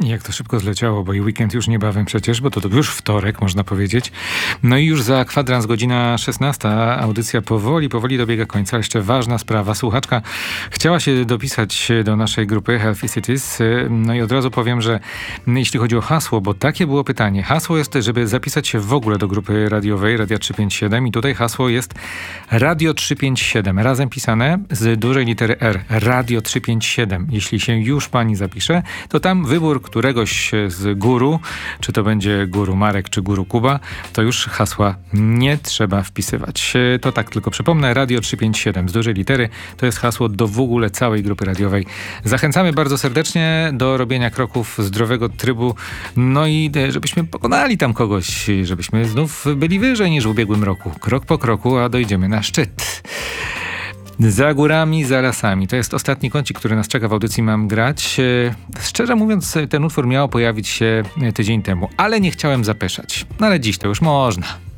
Jak to szybko zleciało, bo i weekend już niebawem przecież, bo to już wtorek, można powiedzieć. No i już za kwadrans godzina 16. Audycja powoli dobiega końca. Jeszcze ważna sprawa. Słuchaczka chciała się dopisać do naszej grupy Healthy Cities. No i od razu powiem, że jeśli chodzi o hasło, bo takie było pytanie. Hasło jest, żeby zapisać się w ogóle do grupy radiowej, Radia 357 i tutaj hasło jest Radio 357. Razem pisane z dużej litery R. Radio 357. Jeśli się już pani zapisze, to tam wybór któregoś z guru, czy to będzie guru Marek, czy guru Kuba, to już hasła nie trzeba wpisywać. To tak tylko przypomnę, Radio 357 z dużej litery to jest hasło do w ogóle całej grupy radiowej. Zachęcamy bardzo serdecznie do robienia kroków zdrowego trybu, no i żebyśmy pokonali tam kogoś, żebyśmy znów byli wyżej niż w ubiegłym roku. Krok po kroku, a dojdziemy na szczyt. Za górami, za lasami. To jest ostatni kącik, który nas czeka w audycji Mam Grać. Szczerze mówiąc, ten utwór miał pojawić się tydzień temu, ale nie chciałem zapeszać. No ale dziś to już można.